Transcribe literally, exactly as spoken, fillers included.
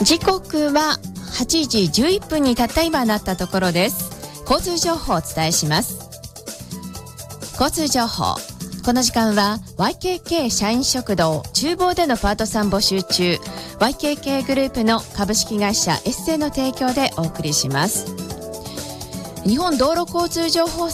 時刻ははちじじゅういっぷんにたった今なったところです。交通情報をお伝えします。交通情報、この時間は ワイケーケー 社員食堂厨房でのパートさん募集中、 ワイケーケー グループの株式会社エッセイの提供でお送りします。日本道路交通情報